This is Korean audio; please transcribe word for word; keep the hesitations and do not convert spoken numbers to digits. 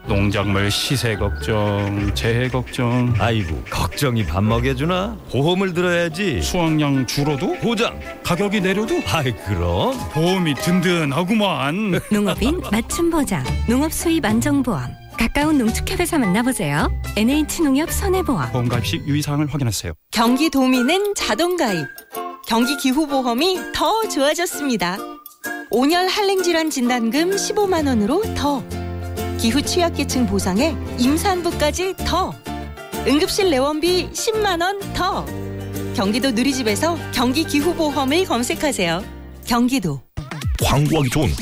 농작물 시세 걱정, 재해 걱정. 아이고, 걱정이 밥 먹여주나? 보험을 들어야지. 수확량 줄어도? 보장. 가격이 내려도? 아이, 그럼 보험이 든든하구만. 농업인 맞춤 보장, 농업 수입 안정보험. 가까운 농축협에서 만나보세요. 엔에이치농협 손해보험. 보험 가입 시 유의사항을 확인하세요. 경기도민은 자동가입. 경기기후보험이 더 좋아졌습니다. 온열 한랭질환 진단금 십오만 원으로 더. 기후 취약계층 보상에 임산부까지 더. 응급실 내원비 십만 원 더. 경기도 누리집에서 경기기후보험을 검색하세요. 경기도. 광고하기 좋은